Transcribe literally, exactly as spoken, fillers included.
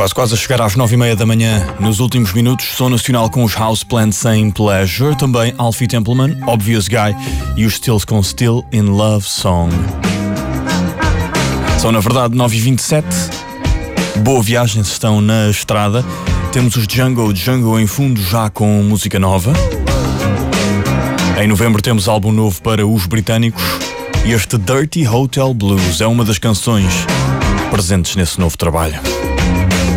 Quase quase a chegar às nove e meia da manhã. Nos últimos minutos, som nacional com os Houseplants em Pleasure, também Alfie Templeman, Obvious Guy e os Stills com Still in Love Song. São na verdade nove e vinte e sete. Boa viagem se estão na estrada. Temos os Django Django em fundo já com música nova. Em novembro temos álbum novo para os britânicos e este Dirty Hotel Blues é uma das canções presentes nesse novo trabalho.